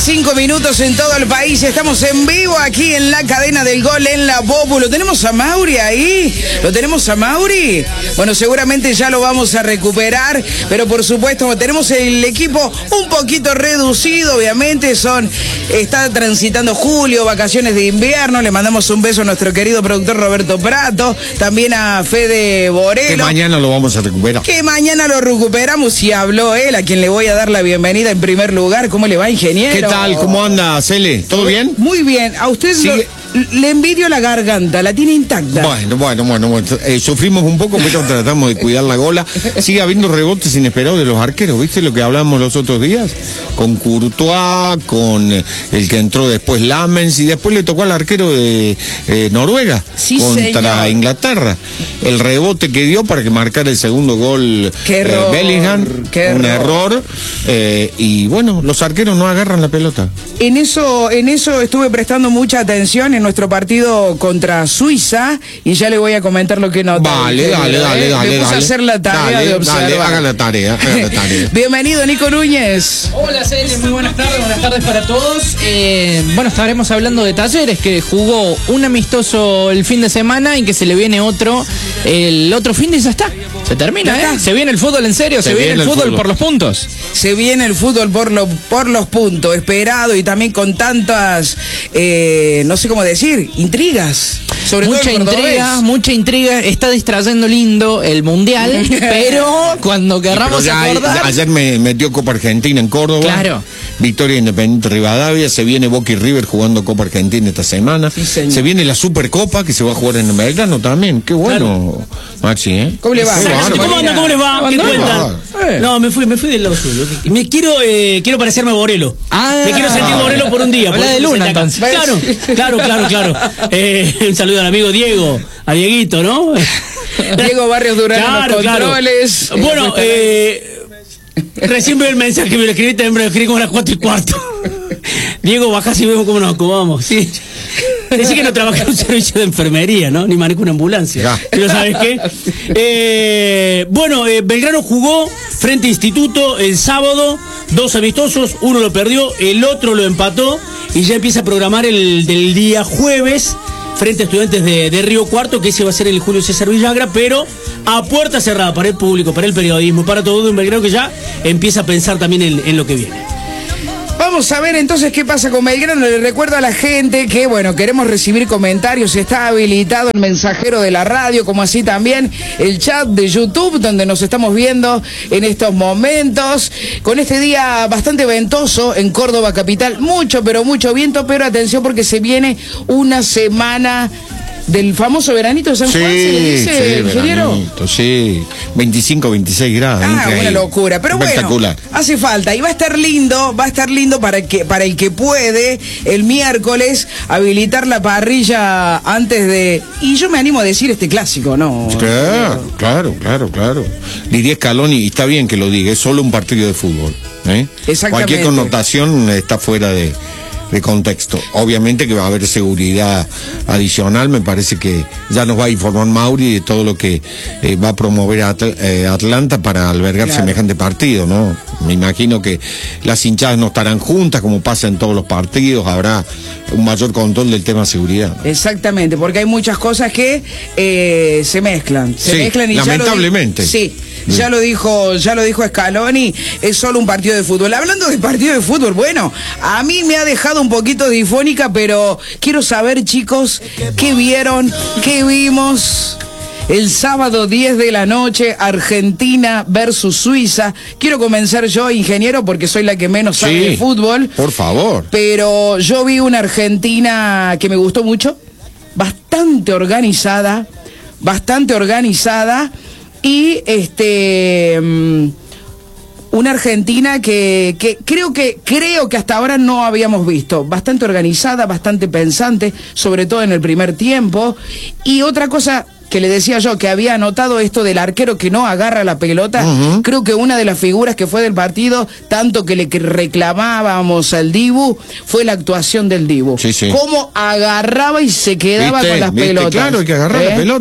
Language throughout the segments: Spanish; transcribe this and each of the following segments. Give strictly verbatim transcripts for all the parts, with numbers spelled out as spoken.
cinco minutos en todo el país. Estamos en vivo aquí en la cadena del gol en la Popu. ¿Lo tenemos a Mauri ahí? ¿Lo tenemos a Mauri? Bueno, seguramente ya lo vamos a recuperar, pero por supuesto tenemos el equipo un poquito reducido, obviamente. Son, está transitando julio, vacaciones de invierno. Le mandamos un beso a nuestro querido productor Roberto Prato, también a Fede Borelo. Que mañana lo vamos a recuperar. Que mañana lo recuperamos y habló él, a quien le voy a dar la bienvenida en primer lugar. ¿Cómo le va, ingeniero? ¿Qué tal? ¿Cómo anda, Cele? ¿Todo bien? Muy bien. A usted lo, le envidio la garganta, la tiene intacta. Bueno, bueno, bueno. bueno. Eh, sufrimos un poco, pero tratamos de cuidar la gola. Sigue habiendo rebotes inesperados de los arqueros, ¿viste lo que hablamos los otros días? Con Courtois, con eh, el que entró después Lamens, y después le tocó al arquero de eh, Noruega, sí, contra señor. Inglaterra. El rebote que dio para que marcara el segundo gol Qué error, eh, Bellingham, qué un error. error. Eh, y bueno, los arqueros no agarran la pelota. En eso, en eso estuve prestando mucha atención en nuestro partido contra Suiza y ya le voy a comentar lo que noté. Vale, dale, dale, ¿eh? dale. Me puse dale, a hacer la tarea dale, de observar. Dale, haga la tarea, haga la tarea. Bienvenido, Nico Núñez. Hola, Cele, muy buenas tardes, buenas tardes para todos. Eh, bueno, estaremos hablando de Talleres, que jugó un amistoso el fin de semana y que se le viene otro, el otro fin de ya está. Se termina, ¿eh? Se viene el fútbol en serio, se, se viene, viene el fútbol, fútbol por los puntos. Se viene el fútbol por, lo, por los puntos, esperado y también con tantas, eh, no sé cómo decir, intrigas. Sobre mucha todo intriga, mucha intriga, está distrayendo lindo el mundial, pero cuando querramos ya, acordar... Ayer me metió Copa Argentina en Córdoba. Claro. Victoria Independiente Rivadavia, se viene Boca y River jugando Copa Argentina esta semana. Sí, se viene la Supercopa que se va a jugar en Belgrano también. Qué bueno, claro. Maxi, ¿eh? ¿Cómo le va? ¿Cómo anda? ¿Cómo les va? ¿Qué cuentan? Eh. No, me fui, me fui del lado suyo. Me quiero, eh, quiero parecerme a Borelo. Ah, me quiero sentir Borelo por un día. Habla de Luna, entonces. Claro, claro, claro, claro. Eh, un saludo al amigo Diego, a Dieguito, ¿no? Diego Barrios Durán, claro, los controles. Claro. Bueno, eh, recién veo el mensaje que me lo escribiste, me lo escribí como a las cuatro y cuarto. Diego, bajás y vemos cómo nos acomodamos, sí. Decí que no trabajé en un servicio de enfermería, ¿no? Ni manejo una ambulancia. Ya. Pero ¿sabes qué? Eh, bueno, eh, Belgrano jugó frente a Instituto el sábado, dos amistosos, uno lo perdió, el otro lo empató y ya empieza a programar el del día jueves frente a Estudiantes de, de Río Cuarto, que ese va a ser el Julio César Villagra, pero a puerta cerrada para el público, para el periodismo, para todo un Belgrano que ya empieza a pensar también en, en lo que viene. Vamos a ver entonces qué pasa con Belgrano. Le recuerdo a la gente que, bueno, queremos recibir comentarios. Está habilitado el mensajero de la radio, como así también el chat de YouTube, donde nos estamos viendo en estos momentos. Con este día bastante ventoso en Córdoba capital. Mucho, pero mucho viento, pero atención porque se viene una semana del famoso veranito de San Juan, sí, ¿se le dice, sí, ingeniero? Veranito, sí, veinticinco, veintiséis grados. Ah, increíble. Una locura, pero bueno, hace falta, y va a estar lindo, va a estar lindo para que, para el que puede, el miércoles, habilitar la parrilla antes de, y yo me animo a decir este clásico, ¿no? Claro, claro, claro, claro. Diría Scaloni, y está bien que lo diga, es solo un partido de fútbol, ¿eh? Exactamente. Cualquier connotación está fuera de... de contexto. Obviamente que va a haber seguridad adicional, me parece que ya nos va a informar Mauri de todo lo que eh, va a promover Atl eh, Atlanta para albergar claro. semejante partido, ¿no? Me imagino que las hinchadas no estarán juntas como pasa en todos los partidos, habrá un mayor control del tema de seguridad, ¿no? Exactamente, porque hay muchas cosas que eh, se mezclan, se sí, mezclan y lamentablemente. Ya lo sí. Ya lo dijo, ya lo dijo Scaloni, es solo un partido de fútbol. Hablando de partido de fútbol, bueno, a mí me ha dejado un poquito difónica, pero quiero saber, chicos, ¿qué vieron? ¿Qué vimos? El sábado diez de la noche, Argentina versus Suiza. Quiero comenzar yo, ingeniero, porque soy la que menos sabe sí, de fútbol. Por favor. Pero yo vi una Argentina que me gustó mucho, bastante organizada, bastante organizada. Y este um, una Argentina que, que creo que creo que hasta ahora no habíamos visto, bastante organizada, bastante pensante, sobre todo en el primer tiempo. Y otra cosa que le decía yo, que había notado esto del arquero que no agarra la pelota, uh-huh. creo que una de las figuras que fue del partido, tanto que le reclamábamos al Dibu, fue la actuación del Dibu. Sí, sí. Cómo agarraba y se quedaba ¿Viste? con las ¿Viste? pelotas. Claro, hay que agarrar ¿Eh? la pelota.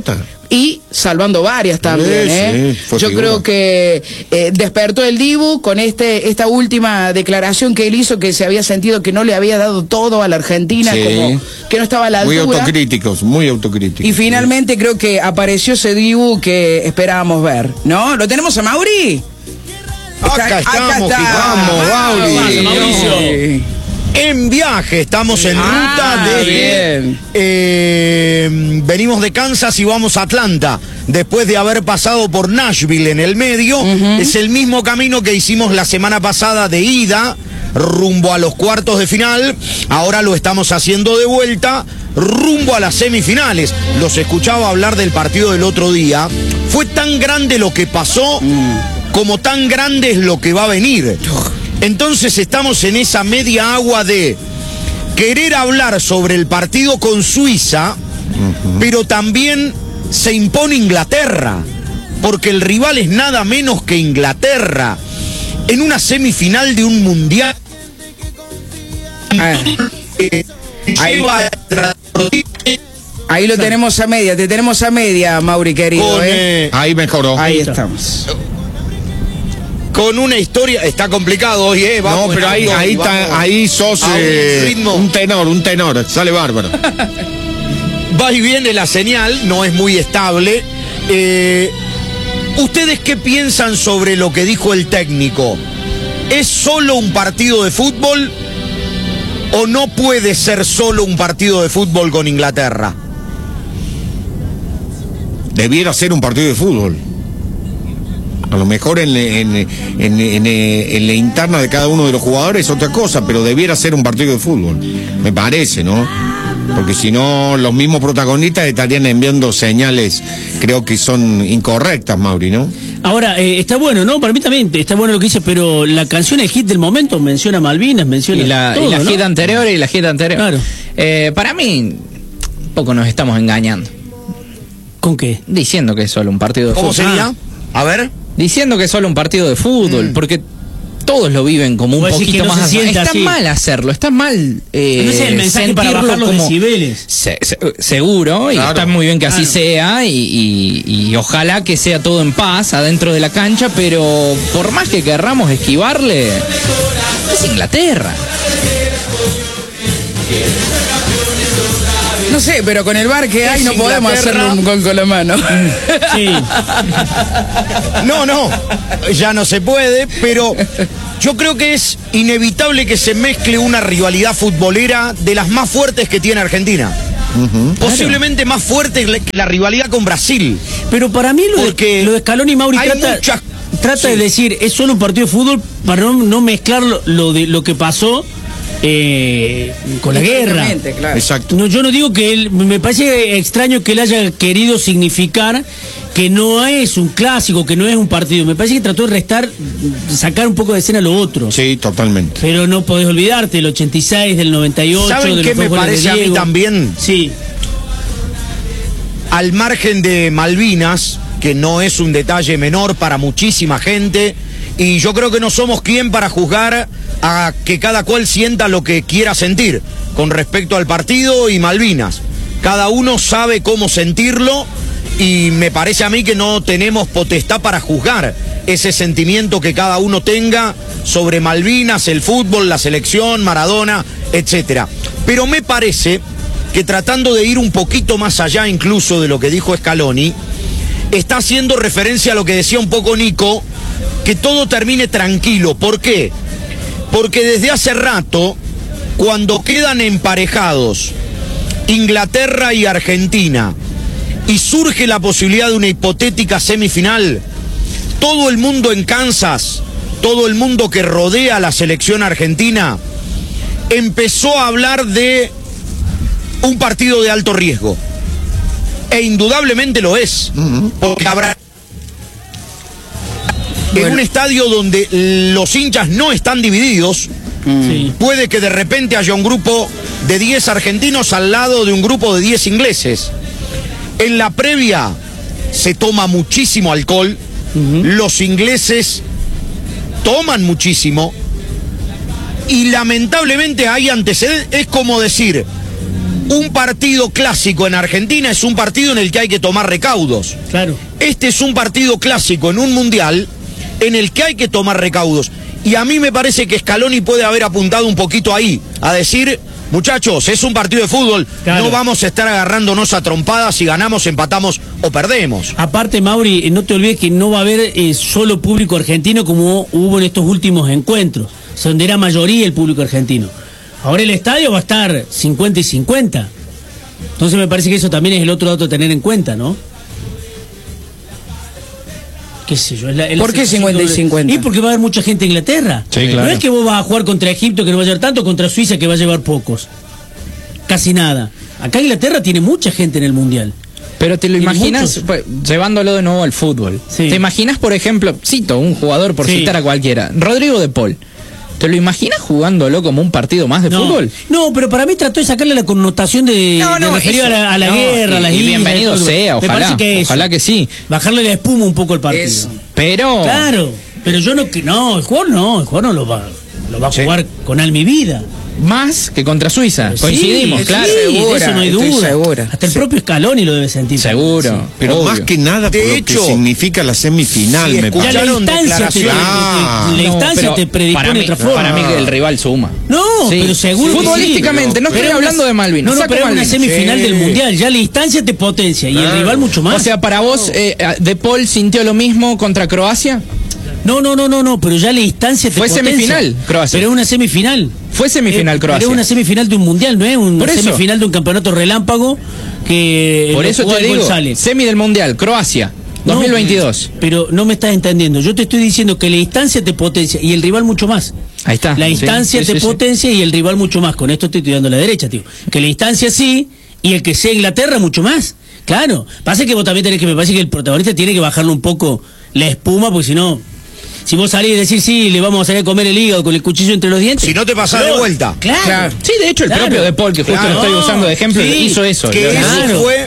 y salvando varias también. Sí, ¿eh? sí, fue Yo figura. creo que eh, despertó el Dibu con este esta última declaración que él hizo, que se había sentido que no le había dado todo a la Argentina, Sí. como que no estaba a la Muy altura. autocríticos, muy autocríticos. Y finalmente creo que apareció ese Dibu que esperábamos ver, ¿no? ¿Lo tenemos a Mauri? Acá Está- estamos, está. Vamos, Mauri. Vamos, Mauricio. Sí. En viaje, estamos en Ah, ruta desde... bien. eh, venimos de Kansas y vamos a Atlanta. Después de haber pasado por Nashville en el medio, es el mismo camino que hicimos la semana pasada de ida, rumbo a los cuartos de final. Ahora lo estamos haciendo de vuelta, rumbo a las semifinales. Los escuchaba hablar del partido del otro día. Fue tan grande lo que pasó, como tan grande es lo que va a venir. Entonces estamos en esa media agua de querer hablar sobre el partido con Suiza, pero también se impone Inglaterra, porque el rival es nada menos que Inglaterra, en una semifinal de un mundial. Ah, eh, Ahí. lleva- ahí lo tenemos a media, te tenemos a media, Mauri querido. con, ¿eh? eh, Ahí mejoró. Ahí estamos. con una historia, está complicado hoy, ¿eh? No, Vamos, pero ahí, vamos, ahí, vamos. está, ahí sos A un eh, ritmo. un tenor, un tenor, sale bárbaro. Va y viene la señal, no es muy estable. Eh, ¿Ustedes qué piensan sobre lo que dijo el técnico? ¿Es solo un partido de fútbol o no puede ser solo un partido de fútbol con Inglaterra? Debiera ser un partido de fútbol. A lo mejor en, en, en, en, en la interna de cada uno de los jugadores es otra cosa, pero debiera ser un partido de fútbol, me parece, ¿no? Porque si no, los mismos protagonistas estarían enviando señales, creo que son incorrectas, Mauri, ¿no? Ahora, eh, está bueno, ¿no? Para mí también está bueno lo que dice, pero la canción, el hit del momento, menciona Malvinas, menciona Y la, todo, y la ¿no? gira anterior y la gira anterior. Claro. Eh, para mí, un poco nos estamos engañando. ¿Con qué? Diciendo que es solo un partido de ¿Cómo fútbol. sería? A ver. Diciendo que es solo un partido de fútbol, Mm. porque todos lo viven como un Vos decís poquito que no más se así. sienta Está así. mal hacerlo, está mal eh, No es el mensaje para sentirlo bajar los como- decibeles. Se- se- seguro, y Claro. está muy bien que así Claro. sea, y, y- y ojalá que sea todo en paz adentro de la cancha, pero por más que querramos esquivarle, es Inglaterra. No sé, pero con el bar que hay Es no podemos Inglaterra. hacerle un gol con la mano. Sí. No, no, ya no se puede, pero yo creo que es inevitable que se mezcle una rivalidad futbolera de las más fuertes que tiene Argentina. Posiblemente más fuerte que la rivalidad con Brasil. Pero para mí lo Porque de, lo de Scaloni y Mauri hay trata, muchas- trata sí. de decir, es solo un partido de fútbol para no, no mezclar lo, lo de lo que pasó eh, con la guerra. Exactamente, claro. Exacto. No, yo no digo que él, me parece extraño que él haya querido significar que no es un clásico, que no es un partido. Me parece que trató de restar, sacar un poco de escena lo otro. Sí, totalmente. Pero no podés olvidarte del ochenta y seis, del noventa y ocho, ¿Saben de qué los me dos goles de parece a mí Diego. también? Sí. Al margen de Malvinas, que no es un detalle menor para muchísima gente, y yo creo que no somos quien para juzgar a que cada cual sienta lo que quiera sentir con respecto al partido y Malvinas. Cada uno sabe cómo sentirlo y me parece a mí que no tenemos potestad para juzgar ese sentimiento que cada uno tenga sobre Malvinas, el fútbol, la selección, Maradona, etcétera. Pero me parece que tratando de ir un poquito más allá incluso de lo que dijo Scaloni, está haciendo referencia a lo que decía un poco Nico, que todo termine tranquilo. ¿Por qué? Porque desde hace rato, cuando quedan emparejados Inglaterra y Argentina, y surge la posibilidad de una hipotética semifinal, todo el mundo en Kansas, todo el mundo que rodea a la selección argentina, empezó a hablar de un partido de alto riesgo. E indudablemente lo es, porque habrá en un estadio donde los hinchas no están divididos, Sí. puede que de repente haya un grupo de diez argentinos al lado de un grupo de diez ingleses. En la previa se toma muchísimo alcohol, los ingleses toman muchísimo y lamentablemente hay antecedentes. Es como decir, Un partido clásico en Argentina es un partido en el que hay que tomar recaudos. Claro. Este es un partido clásico en un mundial en el que hay que tomar recaudos. Y a mí me parece que Scaloni puede haber apuntado un poquito ahí, a decir, muchachos, es un partido de fútbol, claro. No vamos a estar agarrándonos a trompadas si ganamos, empatamos o perdemos. Aparte, Mauri, no te olvides que no va a haber eh, solo público argentino como hubo en estos últimos encuentros, donde era mayoría el público argentino. Ahora el estadio va a estar cincuenta y cincuenta. Entonces me parece que eso también es el otro dato a tener en cuenta, ¿no? ¿Qué sé yo? Es la, es ¿Por qué cincuenta y cincuenta? Y porque va a haber mucha gente en Inglaterra. Sí, claro. No es que vos vas a jugar contra Egipto que no va a llevar tanto, contra Suiza que va a llevar pocos. Casi nada. Acá Inglaterra tiene mucha gente en el Mundial. Pero te lo Tiene imaginas, muchos. pues, llevándolo de nuevo al fútbol. Sí. Te imaginas, por ejemplo, cito un jugador por Sí. citar a cualquiera, Rodrigo de Paul. ¿Te lo imaginas jugándolo como un partido más de No, fútbol? no, pero para mí trató de sacarle la connotación de, No, no, de referido eso. a la, a la No, guerra, y- a las y islas, bienvenido todo. sea, Me ojalá, parece que eso. ojalá que sí. Bajarle la espuma un poco al partido. Eso. Pero... Claro, pero yo no, que no, el jugador no, el jugador no lo va, lo va a Sí. jugar con alma y vida. Más que contra Suiza, Sí, coincidimos, sí, claro. de Segura, eso no hay estoy duda. segura. Hasta el Sí. propio Scaloni lo debe sentir. Seguro. Pero obvio. más que nada por De lo hecho, que significa la semifinal, si me Ya parece. la Escucharon instancia te, declaraciones. Ah, la No, instancia pero te predispone para mí, de otra forma. para mí que el rival suma. No, Sí. pero seguro que sí. Futbolísticamente, no estoy Pero hablando una- de Malvinas, No, no, saco pero es una Malvinas. semifinal Sí. del Mundial. Ya la instancia te potencia y el rival mucho más. O sea, para vos, eh, De Paul sintió lo mismo contra Croacia. No, no, no, no, no, pero ya la instancia te Fue potencia. semifinal, Croacia. Pero es una semifinal. Fue semifinal Eh, Croacia. Pero es una semifinal de un mundial, no es una Por eso. semifinal de un campeonato relámpago que Por lo eso juega te el gol digo, sale. semi del Mundial, Croacia, No, dos mil veintidós. pero no me estás entendiendo. Yo te estoy diciendo que la instancia te potencia y el rival mucho más. Ahí está. La Sí, instancia sí, te sí, sí. potencia y el rival mucho más. Con esto estoy dando la derecha, tío. Que la instancia sí y el que sea Inglaterra mucho más. Claro. Pasa que vos también tenés que, me parece que el protagonista tiene que bajarle un poco la espuma, porque si no, si vos salís y decís sí, le vamos a salir a comer el hígado con el cuchillo entre los dientes. Si no te pasás de Claro, vuelta. Claro. Claro. Sí, de hecho, el Claro. propio De Paul, que justo Claro. lo estoy usando de ejemplo, Sí. hizo eso. Que Lo- eso Claro. fue,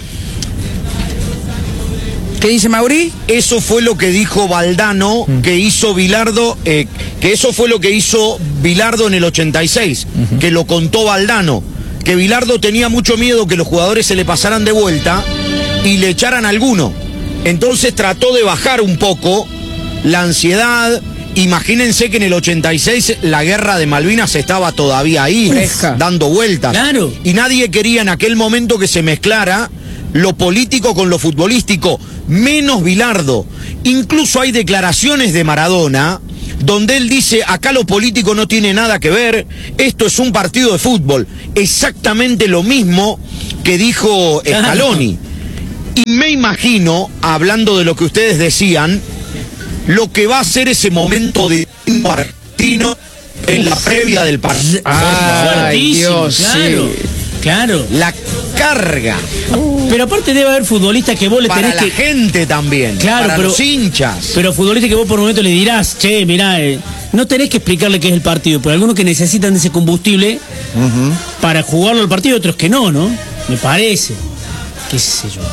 ¿Qué dice Mauri? eso fue lo que dijo Valdano, que hizo Bilardo, eh, que eso fue lo que hizo Bilardo en el ochenta y seis, que lo contó Valdano, que Bilardo tenía mucho miedo que los jugadores se le pasaran de vuelta y le echaran alguno. Entonces trató de bajar un poco la ansiedad. Imagínense que en el ochenta y seis la guerra de Malvinas estaba todavía ahí, Fresca. dando vueltas. Claro. Y nadie quería en aquel momento que se mezclara lo político con lo futbolístico, menos Bilardo. Incluso hay declaraciones de Maradona donde él dice, acá lo político no tiene nada que ver, esto es un partido de fútbol. Exactamente lo mismo que dijo Claro. Scaloni. Y me imagino, hablando de lo que ustedes decían, lo que va a ser ese momento de Martino en la previa del partido. Ay, Fuertísimo, Dios, claro. sí. Claro. La carga Pero aparte debe haber futbolistas que vos le para tenés la que... gente también, Claro, para pero- los hinchas. Pero futbolistas que vos por momento le dirás, che, mirá, eh, no tenés que explicarle qué es el partido, pero algunos que necesitan de ese combustible para jugarlo al partido y otros que no, ¿no? Me parece. Qué sé yo.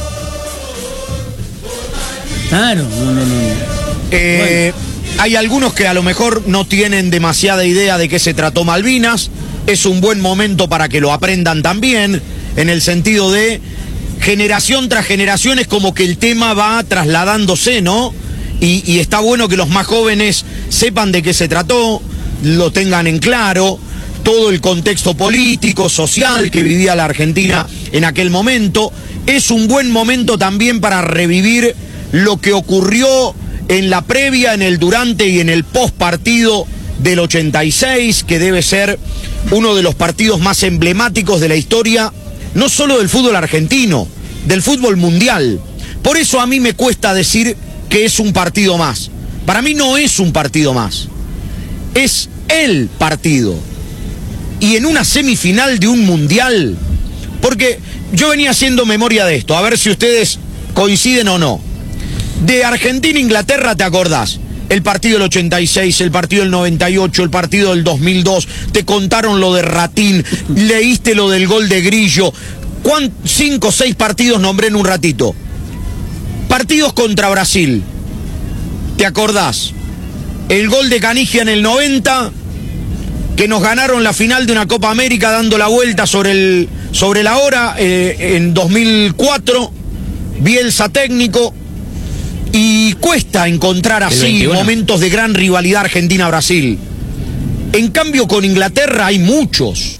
Claro, no, no, no. no. Eh, Hay algunos que a lo mejor no tienen demasiada idea de qué se trató Malvinas. Es un buen momento para que lo aprendan también, en el sentido de generación tras generación es como que el tema va trasladándose, ¿no? Y, y está bueno que los más jóvenes sepan de qué se trató, lo tengan en claro, todo el contexto político, social que vivía la Argentina en aquel momento. Es un buen momento también para revivir lo que ocurrió en la previa, en el durante y en el post partido del ochenta y seis, que debe ser uno de los partidos más emblemáticos de la historia, no solo del fútbol argentino, del fútbol mundial. Por eso a mí me cuesta decir que es un partido más. Para mí no es un partido más, es el partido. Y en una semifinal de un mundial, porque yo venía haciendo memoria de esto, a ver si ustedes coinciden o no. De Argentina-Inglaterra, ¿te acordás? El partido del ochenta y seis, el partido del noventa y ocho, el partido del dos mil dos, te contaron lo de Ratín, leíste lo del gol de Grillo. ¿Cuán, cinco o seis partidos nombré en un ratito? Partidos contra Brasil, ¿te acordás? El gol de Canigia en el noventa, que nos ganaron la final de una Copa América dando la vuelta sobre, el, sobre la hora eh, en dos mil cuatro, Bielsa técnico, y cuesta encontrar así momentos de gran rivalidad Argentina-Brasil. En cambio con Inglaterra hay muchos.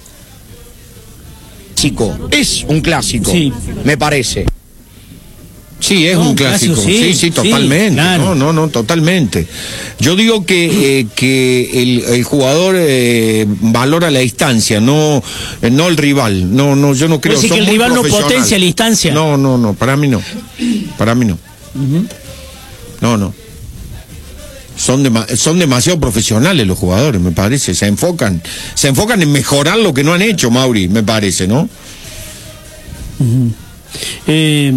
Es un clásico, sí, me parece. Sí, es no, un clásico, clásico sí, sí, sí, totalmente. Sí, claro. No, no, no, totalmente. Yo digo que, eh, que el, el jugador eh, valora la distancia, no, eh, no el rival. No, no, yo no creo que el rival no potencia la distancia. No, no, no, para mí no. Para mí no. Uh-huh. No, no. Son, de, son demasiado profesionales los jugadores, me parece. Se enfocan, se enfocan en mejorar lo que no han hecho, Mauri, me parece, ¿no? Uh-huh. Eh...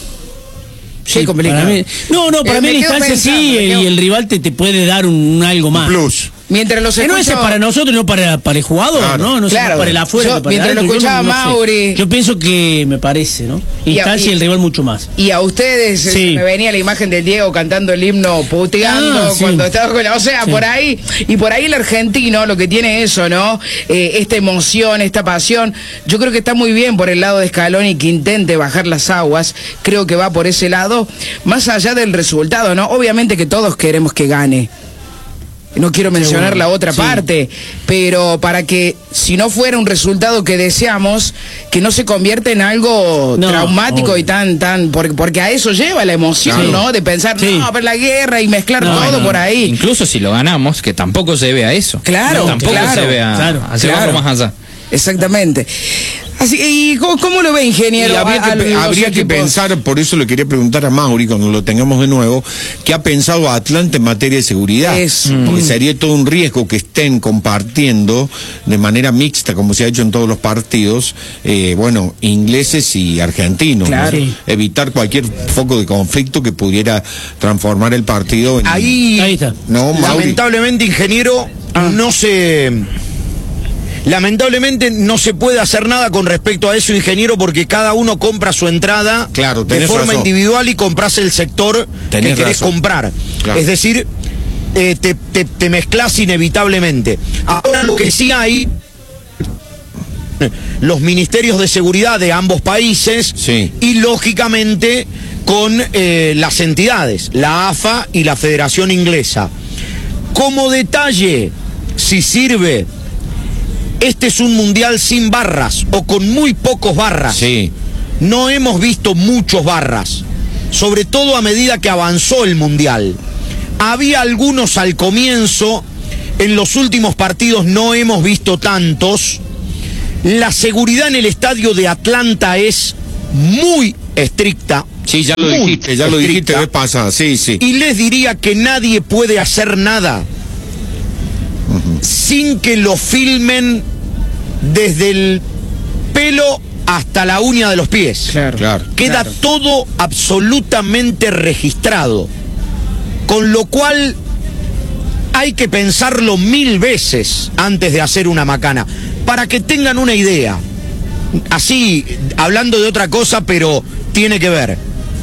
Sí, para mí, no, no, para eh, mí la instancia sí, y el rival te, te puede dar un, un algo más. Un plus. Mientras los escucho... No es para nosotros, no para, para el jugador, claro, ¿no? No claro, es para el afuera. Yo, para mientras el lo escuchaba no, no Mauri... Sé. Yo pienso que me parece, ¿no? Instancia y, y el rival mucho más. Y a ustedes sí. me venía la imagen de Diego cantando el himno, puteando, ah, sí. cuando estaba con la... O sea, sí. por ahí, y por ahí el argentino lo que tiene eso, ¿no? Eh, esta emoción, esta pasión. Yo creo que está muy bien por el lado de Scaloni que intente bajar las aguas. Creo que va por ese lado, más allá del resultado, ¿no? Obviamente que todos queremos que gane. No quiero mencionar Seguro. la otra sí. parte, pero para que, si no fuera un resultado que deseamos, que no se convierta en algo no, traumático obvio. y tan, tan, porque, porque a eso lleva la emoción, sí. ¿no? De pensar, sí. no, a ver la guerra y mezclar no, todo bueno, por ahí. Incluso si lo ganamos, que tampoco se ve a eso. Claro, no, tampoco claro, se ve a, claro, a claro. más allá. Exactamente. Así, ¿y cómo, cómo lo ve, ingeniero? Y habría, a, que, a habría que pensar, por eso le quería preguntar a Mauri cuando lo tengamos de nuevo, ¿qué ha pensado Atlanta en materia de seguridad? Es, Porque mm. sería todo un riesgo que estén compartiendo de manera mixta, como se ha hecho en todos los partidos, eh, bueno, ingleses y argentinos. Claro. ¿no? Evitar cualquier foco de conflicto que pudiera transformar el partido en... Ahí, Ahí está. No, lamentablemente, ingeniero, ah. no se... Lamentablemente no se puede hacer nada con respecto a eso, ingeniero, porque cada uno compra su entrada claro, de forma razón. individual y compras el sector tenés que querés razón. comprar. Claro. Es decir, eh, te, te, te mezclas inevitablemente. Ahora lo que sí hay, los ministerios de seguridad de ambos países sí. y lógicamente con eh, las entidades, la A F A y la Federación Inglesa. Como detalle, si sirve... Este es un mundial sin barras o con muy pocos barras. Sí. No hemos visto muchos barras, sobre todo a medida que avanzó el mundial. Había algunos al comienzo, en los últimos partidos no hemos visto tantos. La seguridad en el estadio de Atlanta es muy estricta. Sí, ya lo dijiste, ya lo dijiste vez pasada, sí, sí. Y les diría que nadie puede hacer nada uh-huh. sin que lo filmen desde el pelo hasta la uña de los pies. Claro, claro. Queda claro. todo absolutamente registrado. Con lo cual hay que pensarlo mil veces antes de hacer una macana. Para que tengan una idea. Así, hablando de otra cosa, pero tiene que ver.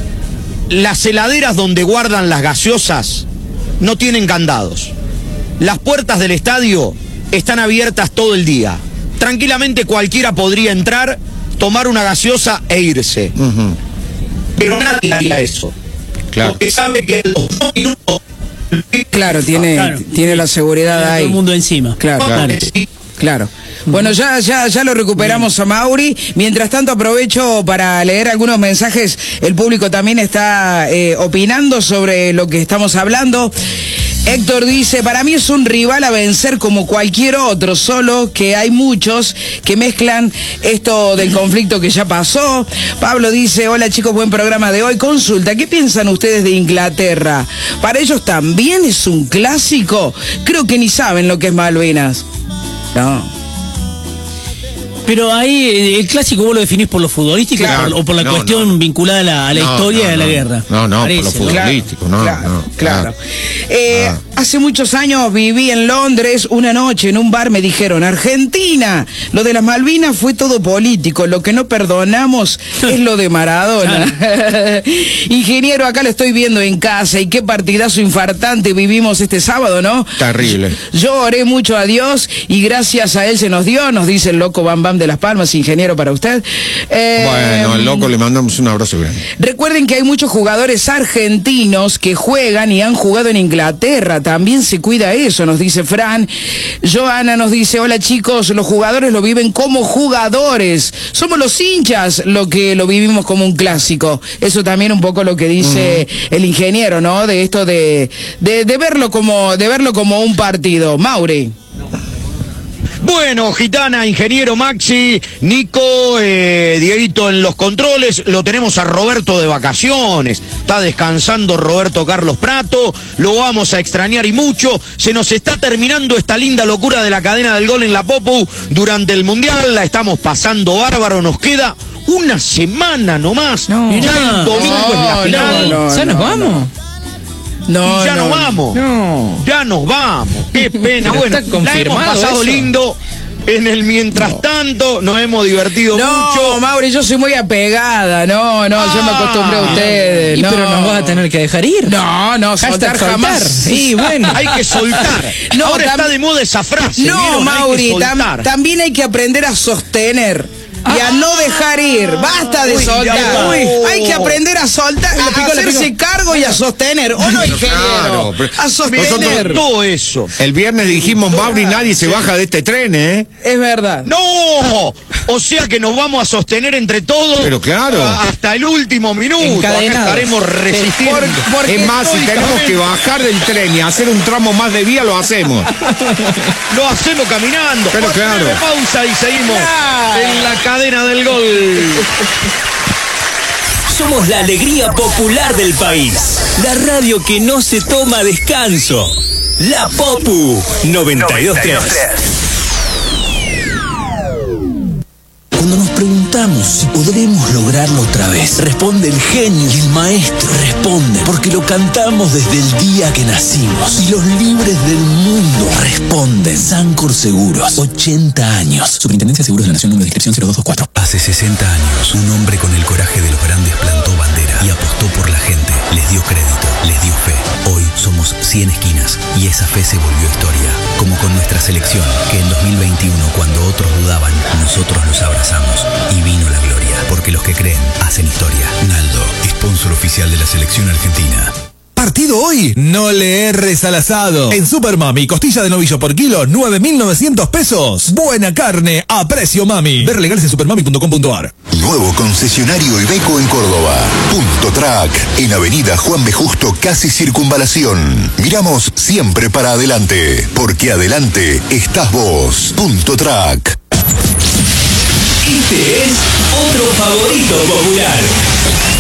Las heladeras donde guardan las gaseosas no tienen candados. Las puertas del estadio están abiertas todo el día. Tranquilamente cualquiera podría entrar, tomar una gaseosa e irse. Uh-huh. Pero nadie haría eso. Claro. Porque sabe que en los dos minutos... Claro, tiene, claro. tiene la seguridad tiene ahí. Todo el mundo encima. Claro, claro. Claro. Bueno, ya, ya, ya lo recuperamos a Mauri. Mientras tanto, aprovecho para leer algunos mensajes. El público también está eh, opinando sobre lo que estamos hablando. Héctor dice, para mí es un rival a vencer como cualquier otro, solo que hay muchos que mezclan esto del conflicto que ya pasó. Pablo dice, hola chicos, buen programa de hoy. Consulta, ¿qué piensan ustedes de Inglaterra? ¿Para ellos también es un clásico? Creo que ni saben lo que es Malvinas. No. Pero ahí eh, el clásico vos lo definís por lo futbolístico Claro. o por, o por la No, cuestión no. vinculada a la, a la No, historia no, de la no. guerra. No, no, Parece, por lo futbolístico, no, claro, no. claro. Ah. Eh, Ah. Hace muchos años viví en Londres. Una noche en un bar me dijeron: Argentina, lo de las Malvinas fue todo político, lo que no perdonamos es lo de Maradona. Ingeniero, acá lo estoy viendo en casa y qué partidazo infartante vivimos este sábado, ¿no? Terrible. Yo oré mucho a Dios y gracias a él se nos dio, nos dice el loco Bam Bam de Las Palmas, ingeniero, para usted. Eh, Bueno, al loco le mandamos un abrazo grande. Recuerden que hay muchos jugadores argentinos que juegan y han jugado en Inglaterra. También se cuida eso, nos dice Fran. Joana nos dice: hola chicos, los jugadores lo viven como jugadores. Somos los hinchas lo que lo vivimos como un clásico. Eso también un poco lo que dice uh-huh. el ingeniero, ¿no? De esto de, de, de verlo como, de verlo como un partido. Mauri. Bueno, Gitana, ingeniero Maxi, Nico, eh, Dieguito en los controles, lo tenemos a Roberto de vacaciones, está descansando Roberto Carlos Prato, lo vamos a extrañar y mucho, se nos está terminando esta linda locura de la cadena del gol en la Popu durante el Mundial, la estamos pasando bárbaro, nos queda una semana nomás, No, ya el domingo no, es la final. no, no, ¿Ya nos no, vamos? No, y ya no, nos vamos, No. ya nos vamos, qué pena, Pero bueno, está la hemos confirmado pasado eso. lindo. En el mientras tanto, nos hemos divertido No, mucho. Mauri, yo soy muy apegada. No, no, yo me acostumbré a ustedes. Y no. pero nos vas a tener que dejar ir. No, no, Hashtag soltar soltar. jamás. Sí, bueno. Hay que soltar. No, Ahora tam- está de moda esa frase. No, ¿vieron? Mauri, Hay que tam- soltar. también hay que aprender a sostener. Y a no dejar ir, basta de Uy, soltar. ya va. Uy, hay que aprender a soltar, a picó, le hacerse cargo y a sostener. ¿O no, ingeniero? claro, pero A sostener. Todo eso. El viernes dijimos, Mauri, nadie se baja de este tren, ¿eh? Es verdad. ¡No! O sea que nos vamos a sostener entre todos. Pero claro. a- Hasta el último minuto. Acá Encadenados. estaremos resistiendo. Por- porque Es más, si estoy- tenemos que bajar del tren y hacer un tramo más de vía, lo hacemos. Lo hacemos caminando. Pero Por claro. breve pausa y seguimos Claro. en la cadena del gol. Somos la alegría popular del país. La radio que no se toma descanso. La Popu noventa y dos punto tres. Cuando nos preguntamos si podremos lograrlo otra vez, responde el genio y el maestro. Responde porque lo cantamos desde el día que nacimos. Y los libres del mundo responden. Sancor Seguros, ochenta años. Superintendencia de Seguros de la Nación, número de inscripción cero dos dos cuatro. Hace sesenta años, un hombre con el coraje de los grandes plantó bandera y apostó por la gente. Les dio crédito, les dio fe. Hoy somos cien esquinas y esa fe se volvió historia. Como con nuestra selección, que en dos mil veintiuno, cuando otros dudaban, nosotros los abrazamos. Y vino la gloria, porque los que creen hacen historia. Naldo, sponsor oficial de la selección argentina. Partido hoy, no le erres al asado. En Super Mami, costilla de novillo por kilo, nueve mil novecientos pesos. Buena carne a precio mami. Ver legales en supermami punto com punto ar. Nuevo concesionario Iveco en Córdoba. Punto Track, en Avenida Juan B. Justo, casi Circunvalación. Miramos siempre para adelante, porque adelante estás vos. Punto Track. Este es otro favorito popular.